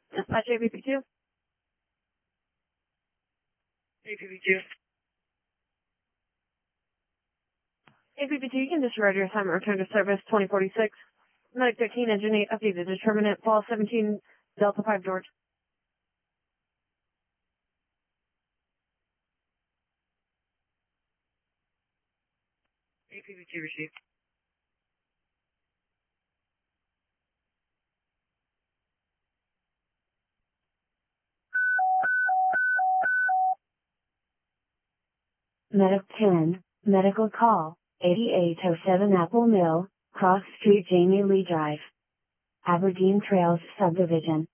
Dispatch AVP2. AVP2. AVP2, you can disregard your assignment, return to service 2046. Medic 13, Engine 8, updated, determinant, fall 17, Delta 5, George. AVP2 received. Medic 10, medical call, 8807 Apple Mill, Cross Street, Jamie Lee Drive, Aberdeen Trails Subdivision.